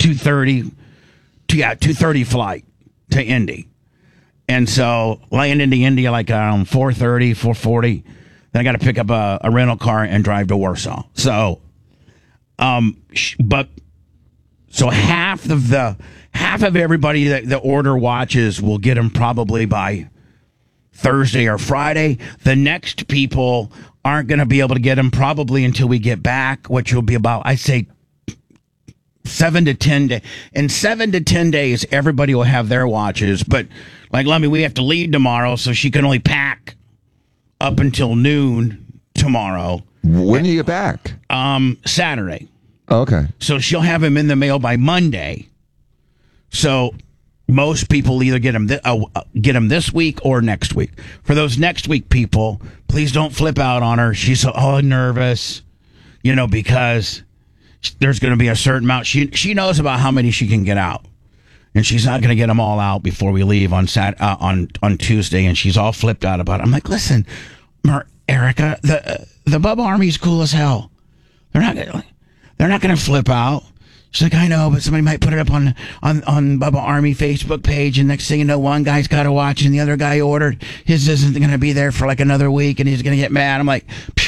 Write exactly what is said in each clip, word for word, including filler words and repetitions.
two thirty, yeah, two thirty flight to Indy. And so land into Indy like around four thirty, four forty. Then I got to pick up a, a rental car and drive to Warsaw. So, um, but so half of the half of everybody that, that order watches will get them probably by Thursday or Friday. The next people aren't going to be able to get them probably until we get back, which will be about, I say, seven to ten days. In seven to ten days, everybody will have their watches. But like Lummy, we have to leave tomorrow, so she can only pack up until noon tomorrow. When do you get back? Um, Saturday. Oh, okay. So she'll have him in the mail by Monday. So most people either get them th- uh, get them this week or next week. For those next week people, please don't flip out on her. She's all nervous, you know, because there's going to be a certain amount. She she knows about how many she can get out, and she's not going to get them all out before we leave on Sat uh, on on Tuesday. And she's all flipped out about it. I'm like, listen, Mer- Erica, the uh, the Bubba Army's cool as hell. They're not gonna, they're not going to flip out. She's like, I know, but somebody might put it up on on on Bubba Army Facebook page, and next thing you know, one guy's got to watch, and the other guy ordered his isn't going to be there for like another week, and he's going to get mad. I'm like,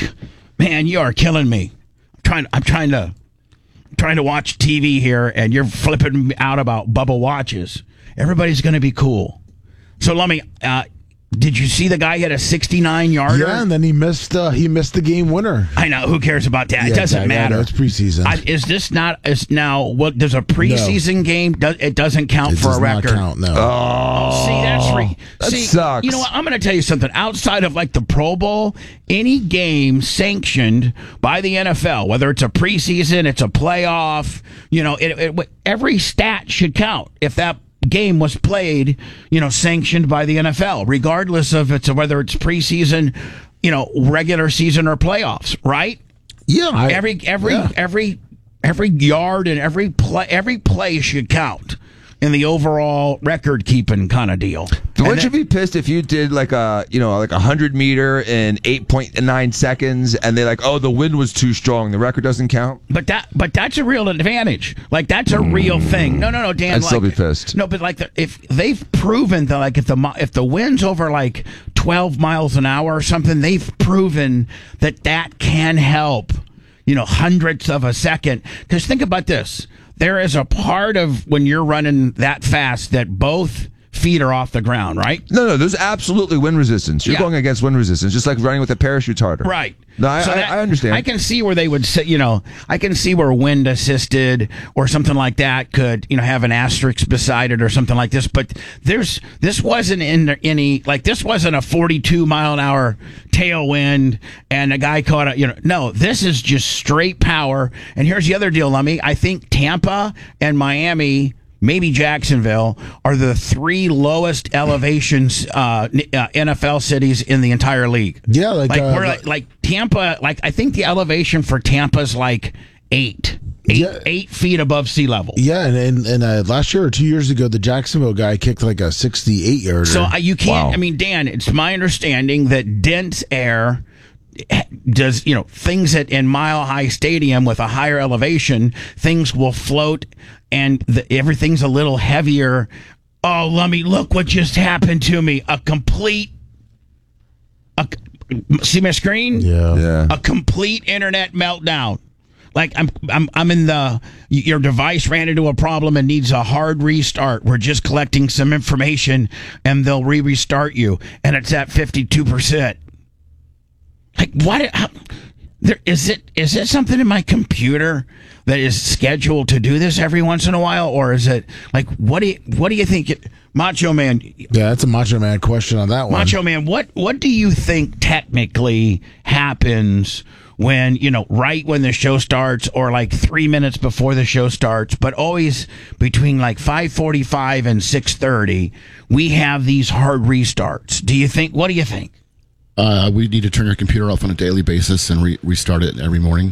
man, you are killing me. I'm trying. I'm trying to. trying to watch T V here, and you're flipping me out about Bubba watches. Everybody's going to be cool. So let me. Uh, did you see the guy hit a sixty-nine yarder? Yeah, and then he missed. Uh, he missed the game winner. I know. Who cares about that? Yeah, it doesn't yeah, matter. Yeah, it's preseason. I, is this not? Is now what? There's a preseason no. game. Does, it doesn't count it for does a record. Not count, no. Oh, see, that's re- that see, sucks. You know what? I'm going to tell you something. Outside of like the Pro Bowl, any game sanctioned by the N F L, whether it's a preseason, it's a playoff, you know, it, it, every stat should count if that game was played, you know, sanctioned by the N F L, regardless of it's whether it's preseason, you know, regular season or playoffs, right? Yeah, I, every every yeah. every every yard and every play every play should count in the overall record keeping kind of deal. Wouldn't you be pissed if you did like a you know like a hundred meter in eight point nine seconds, and they're like, oh, the wind was too strong, the record doesn't count? But that but that's a real advantage. Like that's a mm. real thing. No, no, no, Dan. I'd like, still be pissed. No, but like the, if they've proven that like if the if the wind's over like twelve miles an hour or something, they've proven that that can help. You know, hundredths of a second. Because think about this. There is a part of when you're running that fast that both feet are off the ground, right? No, no, there's absolutely wind resistance. You're Yeah. going against wind resistance, just like running with a parachute harder. Right. No, I, So I, that- I understand. I can see where they would say, you know, I can see where wind assisted or something like that could, you know, have an asterisk beside it or something like this. But there's, this wasn't in any, like, this wasn't a forty-two mile an hour tailwind and a guy caught a, you know, no, this is just straight power. And here's the other deal, Lummy. I think Tampa and Miami, maybe Jacksonville, are the three lowest elevations uh, uh, N F L cities in the entire league. Yeah, like, like uh, we're like, like Tampa. Like I think the elevation for Tampa's like eight, eight, Yeah. eight feet above sea level. Yeah, and and, and uh, last year or two years ago, the Jacksonville guy kicked like a sixty-eight yarder. So uh, you can't. Wow. I mean, Dan, it's my understanding that dense air does, you know, things at in Mile High Stadium with a higher elevation, things will float and the, everything's a little heavier. Oh, Lummy, look what just happened to me. A complete, a, see my screen? yeah, yeah. A complete internet meltdown. Like I'm, I'm, I'm in the. Your device ran into a problem and needs a hard restart. We're just collecting some information, and they'll re-restart you, and it's at fifty-two percent. Like what? How, there is it? Is it something in my computer that is scheduled to do this every once in a while, or is it like what do you, what do you think, it, Macho Man? yeah, that's a Macho Man question on that one. Macho Man, what what do you think technically happens when, you know, right when the show starts or like three minutes before the show starts, but always between like five forty-five and six thirty, we have these hard restarts. Do you think, what do you think? Uh, we need to turn your computer off on a daily basis and re- restart it every morning.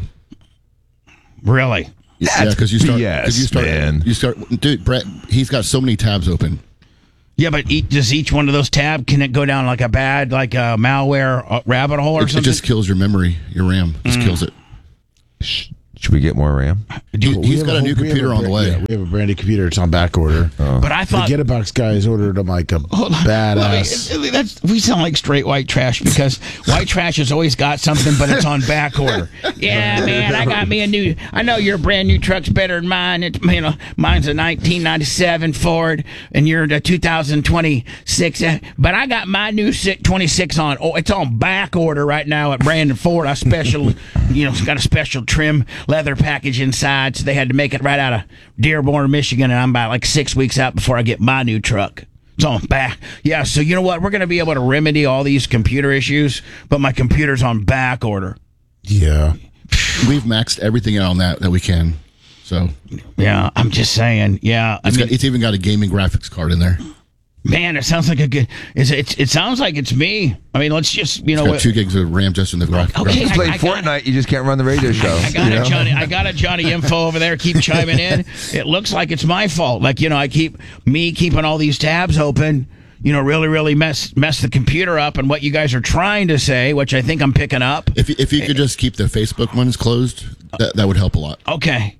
Really? yeah, because you start, B S, 'cause you start, man. you start, dude. Brett, he's got so many tabs open. Yeah, but each, does each one of those tabs, can it go down like a bad, like a malware uh, rabbit hole or It, it something? just kills your memory, your RAM. Just kills it. Should we get more RAM? He, We he's have got a whole- new we have computer a on the bra- way. Yeah, we have a brand new computer. It's on back order. But I The thought Getabox guys ordered them like a Hold on. badass. Well, that's, we sound like straight white trash because white trash has always got something, but it's on back order. Yeah, man, I got me a new. I know your brand new truck's better than mine. It's, you know, mine's a nineteen ninety-seven Ford, and you're the two thousand twenty-six. uh, But I got my new si- twenty-six on. Oh, it's on back order right now at Brandon Ford. I special, you know, it's got a special trim leather package inside, so they had to make it right out of Dearborn, Michigan, and I'm about like six weeks out before I get my new truck. It's on back. Yeah, so you know what? We're going to be able to remedy all these computer issues, but my computer's on back order. Yeah. We've maxed everything out on that that we can. So Yeah, I'm just saying. Yeah, I it's, mean, got, it's even got a gaming graphics card in there. man, it sounds like a good. Is it? It sounds like it's me. I mean, let's just you know It's got what. two gigs of RAM just in the gra- Okay, graphics. I- Playing I got Fortnite, you just can't run the radio show. I got you know? a Johnny. I got a Johnny info over there. Keep chiming in. It looks like it's my fault. Like you know, I keep me keeping all these tabs open. You know, really, really mess mess the computer up. And what you guys are trying to say, which I think I'm picking up. If, you- if you could just keep the Facebook ones closed, that, that would help a lot. Okay.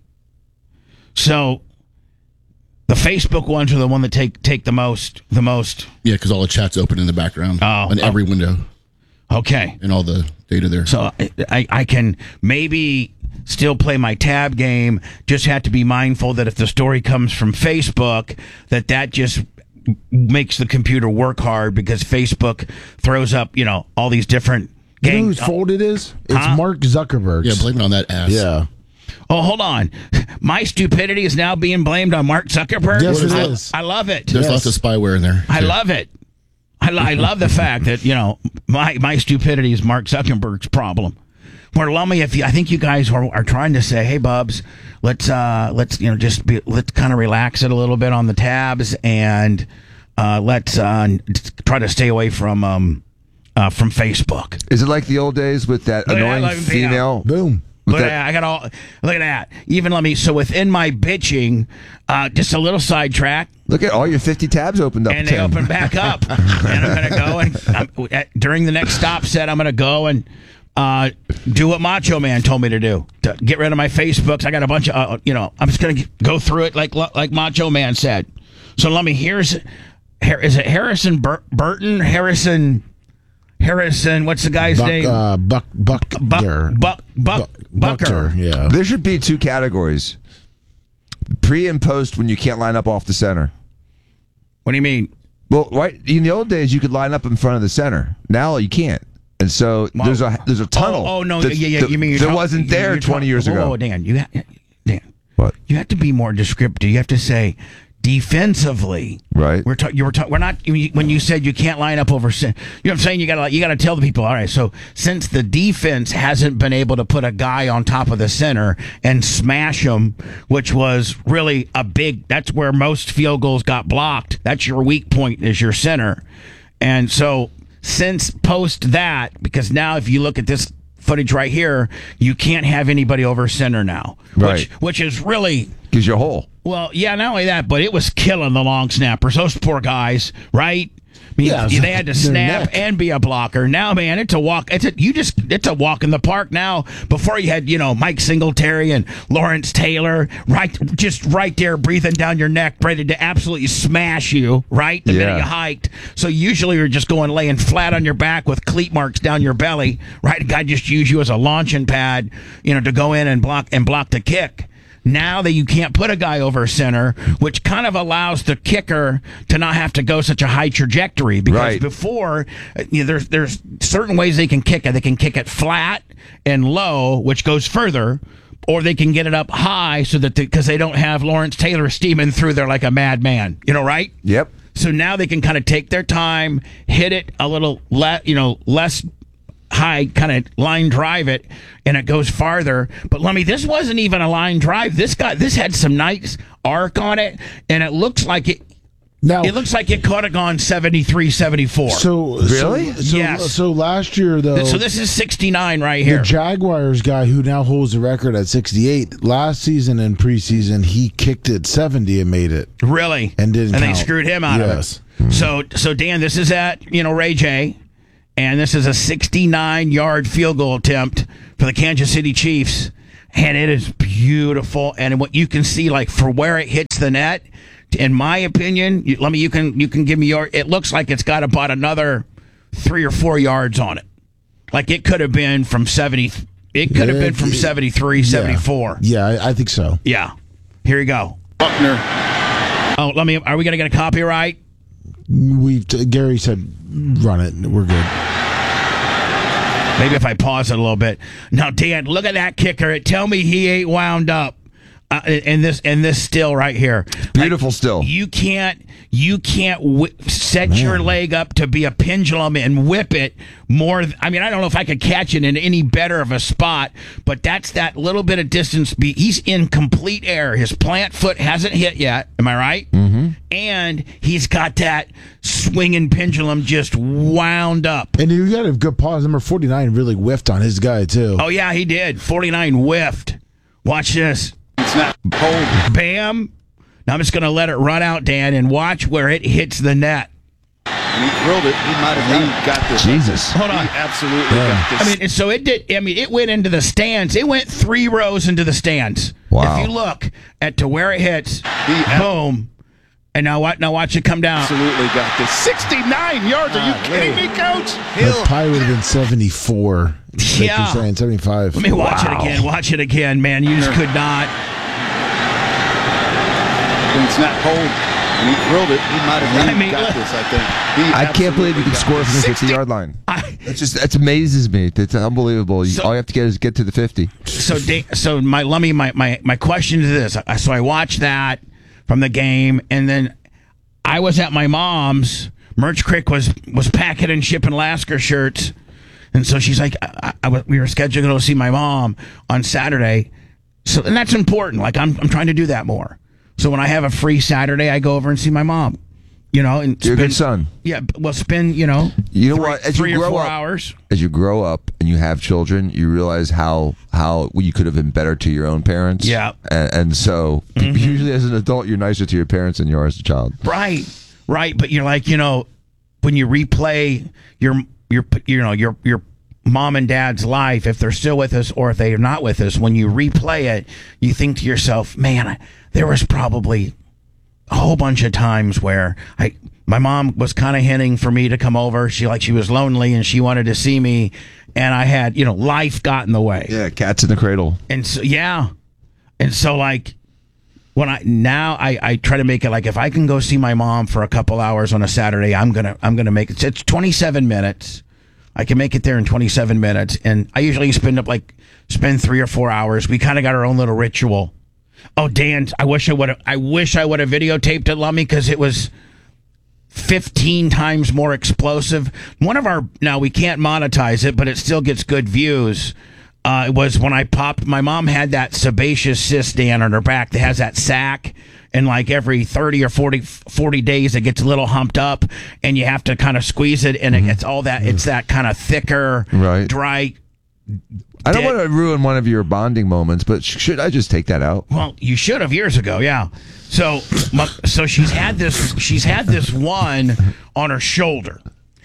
So, the Facebook ones are the one that take take the most. The most. Yeah, because all the chat's open in the background Oh, on oh. every window Okay. and all the data there. So I, I I can maybe still play my tab game. Just have to be mindful that if the story comes from Facebook, that that just makes the computer work hard because Facebook throws up, you know, all these different You know gang. whose fault it is? It's Huh? Mark Zuckerberg's. yeah, blame it on that ass. Yeah. Oh, hold on. My stupidity is now being blamed on Mark Zuckerberg. Yes, it I, is. I love it. There's Yes. lots of spyware in there. I too. love it. I, lo- I love the fact that you know my my stupidity is Mark Zuckerberg's problem. Where Lummy, if you, I think you guys are, are trying to say, hey, Bubs, let's uh let's you know just be, let's kind of relax it a little bit on the tabs and uh, let's uh, try to stay away from um uh, from Facebook. Is it like the old days with that Look at that, annoying let me see female? Boom. With Look at that- that! I got all. Look at that! Even let me. So within my bitching, uh, just a little sidetrack. Look at all your fifty tabs opened up. And they Tim. open back up. And I'm going to go and I'm, at, during the next stop set, I'm going to go and uh, do what Macho Man told me to do. To get rid of my Facebooks. I got a bunch of, uh, you know, I'm just going to go through it like like Macho Man said. So let me, here's, here, is it Harrison Bur- Burton? Harrison, Harrison, what's the guy's Buck, name? uh, Buck, Buck, Buck, Buck, Buck, Bucker. Yeah. There should be two categories: pre and post when you can't line up off the center. What do you mean? Well, right in the old days, you could line up in front of the center. Now you can't, and so Well, there's a there's a tunnel. Oh, oh no, that's- yeah, yeah. that- You mean you're that talk- wasn't you're- there you're twenty talk- years whoa, ago? whoa, Dan, you ha- Dan, What? you have to be more descriptive. You have to say defensively. Right. We're ta- you were ta- we're not when you said you can't line up over. You know what I'm saying? You gotta you gotta tell the people. All right. So since the defense hasn't been able to put a guy on top of the center and smash him, which was really a big. That's where most field goals got blocked. That's your weak point is your center, and so since post that, because now if you look at this footage right here, you can't have anybody over center now, Right. which which is really. Gives you a hole. Well, yeah, not only that, but it was killing the long snappers. Those poor guys, right? I mean, Yeah, they had to their snap neck. and be a blocker. Now, man, it's a walk. It's a you just it's a walk in the park now. Before you had you know Mike Singletary and Lawrence Taylor, right, just right there, breathing down your neck, ready to absolutely smash you, right? The minute Yeah. you hiked. So usually you're just going laying flat on your back with cleat marks down your belly, right? A guy just use you as a launching pad, you know, to go in and block and block the kick. Now that you can't put a guy over center, which kind of allows the kicker to not have to go such a high trajectory. Because Right. before, uh, you know, there's there's certain ways they can kick it. They can kick it flat and low, which goes further, or they can get it up high so that because they don't have Lawrence Taylor steaming through there like a madman. You know, right? Yep. So now they can kind of take their time, hit it a little, le- you know, less high, kind of line drive it, and it goes farther. But let me, this wasn't even a line drive. This got this had some nice arc on it, and it looks like it. Now, It looks like it could have gone seventy-three, seventy-four. so Really? So, so, Yes. So last year, though, so this is sixty-nine right the here. Jaguars guy who now holds the record at sixty-eight, last season in preseason, he kicked it seventy and made it. Really? And didn't And they count. screwed him out Yes. of it. So, so Dan, this is at, you know, Ray J, and this is a sixty-nine yard field goal attempt for the Kansas City Chiefs. and it is beautiful. And what you can see, like for where it hits the net, in my opinion, you, let me you can you can give me your. It looks like it's got about another three or four yards on it. Like it could have been from seventy. It could have been from seventy-three, seventy-four. Yeah, yeah I, I think so. Yeah. Here you go. Buckner. Oh, let me. Are we gonna get a copyright? We Gary said, "Run it. We're good." Maybe if I pause it a little bit. Now, Dan, look at that kicker. It tell me he ain't wound up. Uh, in this, in this still right here, Beautiful like, still. You can't, you can't whi set Man. your leg up to be a pendulum and whip it more. Th- I mean, I don't know if I could catch it in any better of a spot, but that's that little bit of distance. Be- he's in complete air. His plant foot hasn't hit yet. Am I right? Mm-hmm. And he's got that swinging pendulum just wound up. And you got a good pause. Number forty-nine really whiffed on his guy too. Oh yeah, he did. forty-nine whiffed. Watch this. Snap. Hold. Bam. Now I'm just going to let it run out, Dan, and watch where it hits the net. And he drilled it. He might have got this. Jesus. Hold on. He absolutely Yeah. got this. I mean, and so it did. I mean, it went into the stands. It went three rows into the stands. Wow. If you look at to where it hits, He ab- boom. And now what? Now watch it come down. absolutely got this. sixty-nine yards. Are you kidding me, Coach? That probably would have been seventy-four. Like Yeah. you're saying, seventy-five. Let me watch Wow. it again. Watch it again, man. You just could not. And snap. Hold. And he drilled it. He might have I mean, got look. this, I think. He I can't believe you absolutely can got score this. from the sixty fifty-yard line. I, That's just that amazes me. It's unbelievable. You, So- all you have to get is get to the fifty. so, da- so my let me my, my my question is this. I- So I watched that from the game, and then I was at my mom's. Merch Crick was was packing and shipping Lasker shirts, and so she's like, I, I, I- we were scheduled to go see my mom on Saturday. So and that's important. Like I'm I'm trying to do that more. So when I have a free Saturday, I go over and see my mom. You know, and You're a spend- good son. Yeah, well, spend you know, You know three, what? As three you or grow four up, hours. as you grow up and you have children, you realize how how you could have been better to your own parents. Yeah. and, and so Mm-hmm. usually as an adult, you're nicer to your parents than you are as a child. Right, right. But you're like, you know, when you replay your your you know your your mom and dad's life, if they're still with us or if they're not with us, when you replay it, you think to yourself, man, I, there was probably a whole bunch of times where I my mom was kind of hinting for me to come over. She like she was lonely and she wanted to see me, and I had you know life got in the way. Yeah, cats in the cradle. And so, yeah. And so, like, when I now I, I try to make it like if I can go see my mom for a couple hours on a Saturday, I'm gonna I'm gonna make it. It's twenty-seven minutes. I can make it there in twenty-seven minutes, and I usually spend up like spend three or four hours. We kind of got our own little ritual. Oh, Dan, I wish I would have. I wish I would have videotaped it, Lummy, because it was fifteen times more explosive. One of our now we can't monetize it, but it still gets good views. Uh, it was when I popped. My mom had that sebaceous cyst, Dan, on her back that has that sac, and like every thirty or forty, forty days, it gets a little humped up, and you have to kind of squeeze it, and it gets all that. It's that kind of thicker, Right. dry. I don't Dead. want to ruin one of your bonding moments, but sh- should I just take that out? Well, you should have years ago, yeah. So, my, so she's had this. She's had this one on her shoulder,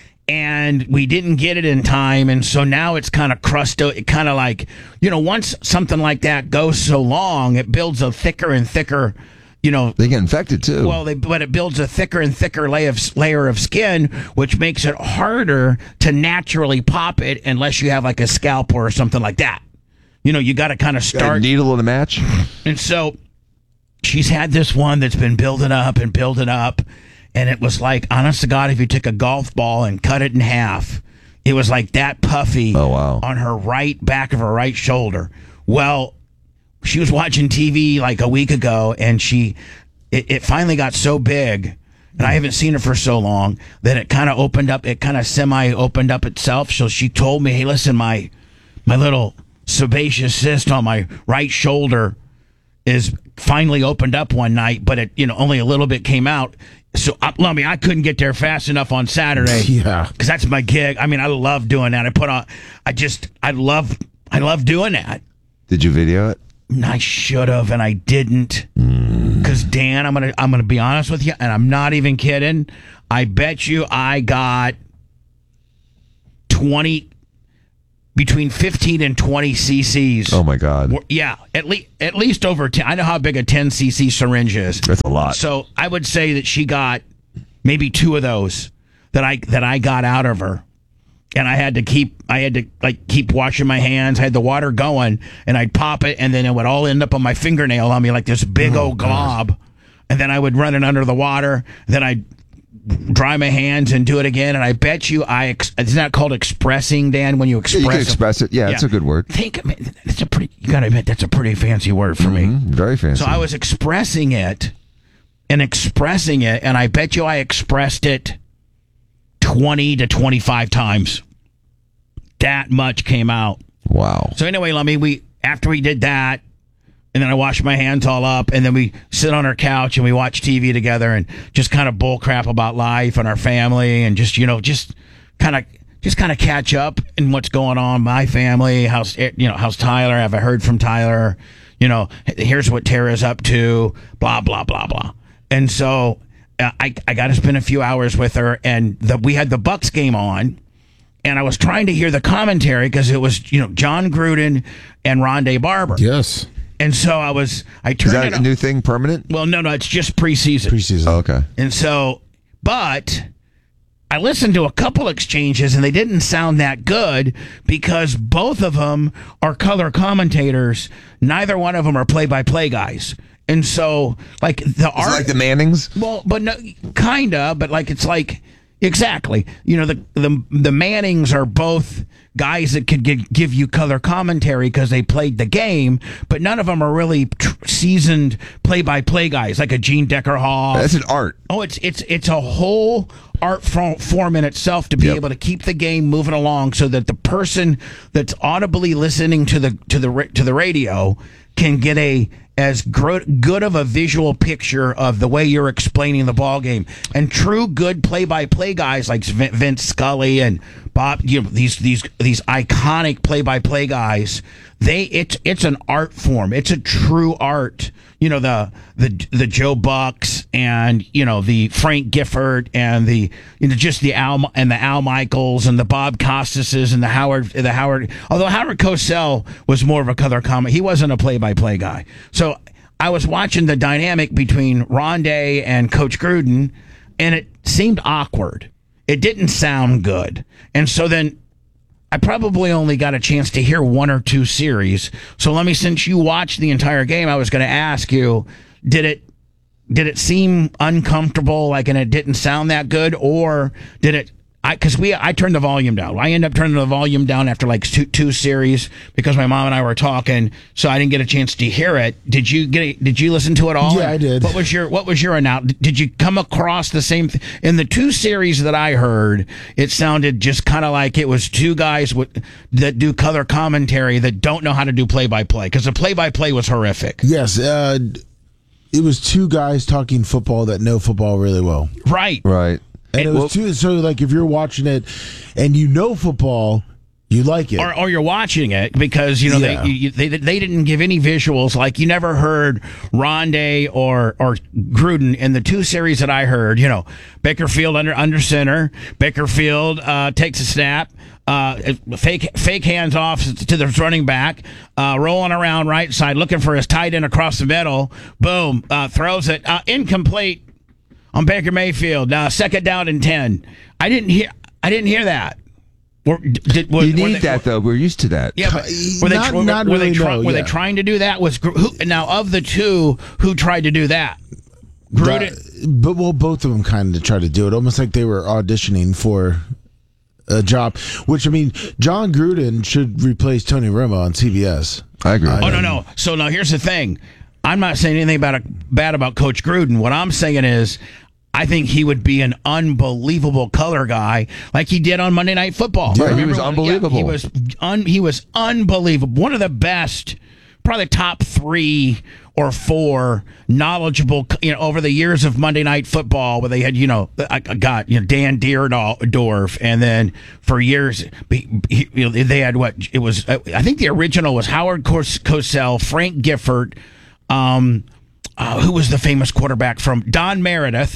and we didn't get it in time, and so now it's kind of crusted. It kind of like you know, once something like that goes so long, it builds a thicker and thicker. You know, They get infected too. well, they, but it builds a thicker and thicker layer of, layer of skin, which makes it harder to naturally pop it unless you have like a scalpel or something like that. You know, you got to kind of Got a start. needle in a match. And so she's had this one that's been building up and building up. And it was like, honest to God, if you took a golf ball and cut it in half, it was like that puffy Oh, wow. on her right back of her right shoulder. Well, she was watching T V like a week ago, and she it, it finally got so big, and I haven't seen it for so long, that it kind of opened up, it kind of semi-opened up itself. So she told me, hey, listen, my my little sebaceous cyst on my right shoulder is finally opened up one night, but it, you know, only a little bit came out. So, uh, Lummy, I couldn't get there fast enough on Saturday. Yeah. Because that's my gig. I mean, I love doing that. I put on, I just, I love, I love doing that. Did you video it? I should have, and I didn't. Because Dan, I'm gonna I'm gonna be honest with you, and I'm not even kidding. I bet you I got twenty. between fifteen and twenty cc's. Oh my God. Yeah, at least at least over ten. I know how big a ten cc syringe is. That's a lot. So I would say that she got maybe two of those that I that I got out of her, and I had to keep I had to like keep washing my hands. I had the water going, and I'd pop it, and then it would all end up on my fingernail on me like this big Oh, old glob, and then I would run it under the water. Then I'd dry my hands and do it again, and I bet you I ex- it's not called expressing, Dan, when you Yeah, express you can express it. Yeah, it's a good word. Think I mean, that's a pretty you gotta admit that's a pretty fancy word for me. Mhm, very fancy. So I was expressing it and expressing it, and I bet you I expressed it twenty to twenty-five times. That much came out. Wow. So anyway, let me we after we did that, and then I washed my hands all up, and then we sit on our couch and we watch T V together and just kind of bull crap about life and our family, and just, you know, just kind of just kind of catch up in what's going on in my family. How's, you know, how's Tyler? Have I heard from Tyler? You know, here's what Tara's up to, blah, blah, blah, blah. And so uh, I, I got to spend a few hours with her, and the, we had the Bucks game on, and I was trying to hear the commentary because it was, you know, John Gruden and Rondé Barber. Yes. And so I was, I Is turned that it a on. new thing, permanent? Well, no, no, it's just preseason. Preseason. Oh, okay. And so, but I listened to a couple exchanges and they didn't sound that good because both of them are color commentators. Neither one of them are play-by-play guys. And so, like the Is art, it like the Mannings? well, but no, kinda, but like it's like exactly. You know, the the the Mannings are both guys that could give, give you color commentary because they played the game, but none of them are really tr- seasoned play-by-play guys like a Gene Deckerhoff. That's an art. Oh, it's it's it's a whole art fo- form in itself to be Yep. able to keep the game moving along, so that the person that's audibly listening to the to the ra- to the radio can get a as gro- good of a visual picture of the way you're explaining the ball game. And true good play-by-play guys like Vin- Vince Scully and Bob, you know, these these these iconic play-by-play guys, they it's it's an art form. It's a true art. You know, the the the Joe Bucks and, you know, the Frank Gifford and the, you know, just the Al and the Al Michaels and the Bob Costases and the Howard the Howard. Although Howard Cosell was more of a color comment, he wasn't a play-by-play guy. So I was watching the dynamic between Rondé and Coach Gruden, and it seemed awkward. It didn't sound good. And so then I probably only got a chance to hear one or two series. So let me, since you watched the entire game, I was going to ask you, did it did it seem uncomfortable, like, and it didn't sound that good, or did it? I because we I turned the volume down. I ended up turning the volume down after like two two series because my mom and I were talking, so I didn't get a chance to hear it. Did you get? A, did you listen to it all? Yeah, I did. What was your What was your announce? Did you come across the same th- in the two series that I heard? It sounded just kind of like it was two guys with, that do color commentary that don't know how to do play by play, because the play by play was horrific. Yes. Uh, it was two guys talking football that know football really well. Right. Right. And it was Well- too, so like if you're watching it and you know football, you like it. Or, or you're watching it because, you know, Yeah. they, you, they they didn't give any visuals. Like, you never heard Rondé or or Gruden in the two series that I heard. You know, Bakerfield under under center. Bakerfield uh, takes a snap. Uh, fake fake hands off to the running back, uh, rolling around right side, looking for his tight end across the middle. Boom, uh, throws it uh, incomplete on Baker Mayfield. Now, second down and ten. I didn't hear. I didn't hear that. Were, did, were, You were need they, that, though. We're used to that. Yeah, but were they, Not- were, not were they, really, try, no, were they yeah. trying to do that? Was Gru- who, now of the two who tried to do that? Gruden. That- but well, both of them kind of tried to do it, almost like they were auditioning for a job. Which, I mean, John Gruden should replace Tony Romo on C B S. I agree. Oh no, no. So now here's the thing. I'm not saying anything about a, bad about Coach Gruden. What I'm saying is, I think he would be an unbelievable color guy, like he did on Monday Night Football. Right, he Remember was when- unbelievable. Yeah, he was un, he was unbelievable. One of the best, probably top three or four knowledgeable, you know, over the years of Monday Night Football, where they had, you know, I I got, you know, Dan Deerdorf, and then for years, he, he- you know, they had what it was. I think the original was Howard Cos- Cosell, Frank Gifford, um, uh, who was the famous quarterback from Don Meredith.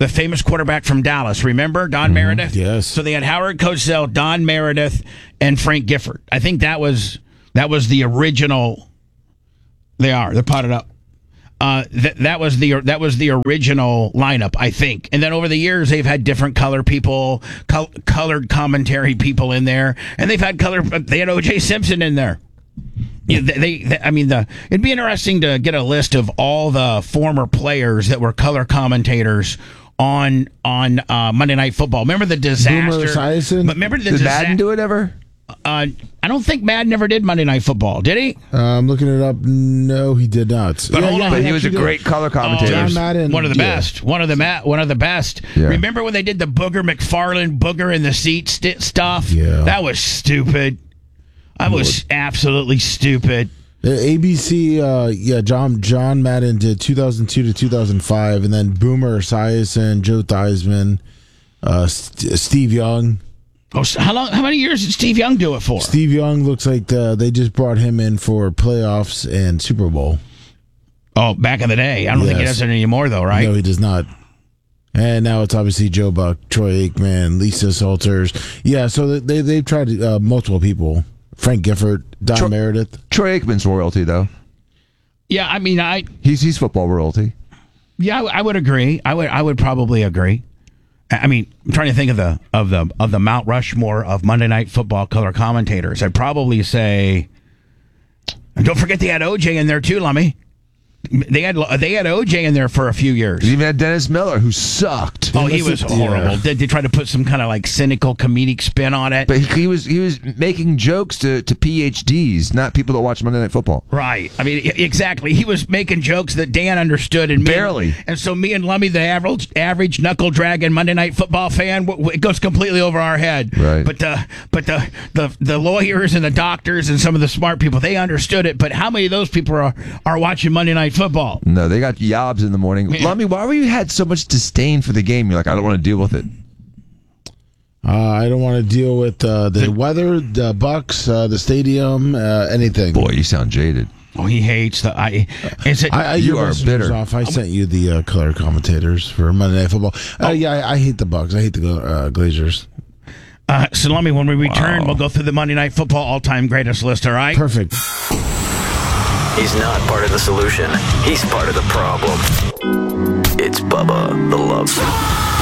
the famous quarterback from Dallas. Remember Don Mm-hmm. Meredith? Yes. So they had Howard Cosell, Don Meredith, and Frank Gifford. I think that was that was the original. They are. They're potted up. Uh, th- that was the that was the original lineup, I think. And then over the years, they've had different color people, col- colored commentary people in there, and they've had color. They had O J Simpson in there. Yeah, they, they, they. I mean, the it'd be interesting to get a list of all the former players that were color commentators on on uh, Monday Night Football. Remember the disaster? Boomer Esiason? But remember the Did disaster? Madden do it ever? Uh, I don't think Madden ever did Monday Night Football, did he? Uh, I'm looking it up. No, he did not. But hold on. But he was a actually great did. color commentator. John Madden, One of the yeah. best. One of the ma- one of the best. Yeah. Remember when they did the Booger McFarlane Booger in the seat st- stuff? Yeah. That was stupid. That was absolutely stupid. Uh, A B C, uh, yeah, John John Madden did two thousand two to two thousand five, and then Boomer Esiason, Joe Theismann, uh, St- Steve Young. Oh, so how long? How many years did Steve Young do it for? Steve Young looks like the, they just brought him in for playoffs and Super Bowl. Oh, back in the day. I don't think he Yes. does it anymore, though, right? No, he does not. And now it's obviously Joe Buck, Troy Aikman, Lisa Salters. Yeah, so they they've tried uh, multiple people. Frank Gifford, Don Tro- Meredith. Troy Aikman's royalty, though. Yeah, I mean, I He's he's football royalty. yeah, I, I would agree. I would I would probably agree. I I mean, I'm trying to think of the of the of the Mount Rushmore of Monday Night Football color commentators. I'd probably say, and don't forget they had O J in there too, Lummy. They had they had O J in there for a few years. You even had Dennis Miller, who sucked. Oh, he was Yeah. horrible. They, they tried to put some kind of like cynical comedic spin on it. But he was he was making jokes to, to P H Ds, not people that watch Monday Night Football. Right. I mean, e- exactly. He was making jokes that Dan understood, and me- Barely. And so me and Lummy, the average average knuckle dragging Monday Night Football fan, w- w- it goes completely over our head. Right. But the but the, the the lawyers and the doctors and some of the smart people, they understood it. But how many of those people are are watching Monday Night Football? No, they got yobs in the morning. Yeah. Lummy, why were you had so much disdain for the game? You're like, I don't want to deal with it. Uh, I don't want to deal with uh, the weather, the Bucks, uh, the stadium, uh, anything. Boy, you sound jaded. Oh, he hates the. I. Is it? I, I, You your are messenger's bitter. Off. I sent you the uh, color commentators for Monday Night Football. Uh, yeah, I, I hate the Bucks. I hate the uh, Glazers. uh, so Lummy, when we return, we'll go through the Monday Night Football all-time greatest list. All right. Perfect. He's not part of the solution. He's part of the problem. It's Bubba the Love Song.